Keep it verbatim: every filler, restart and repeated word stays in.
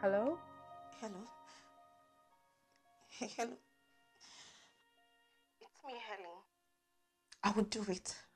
Hello? Hello? Hello? It's me, Helen. I will do it.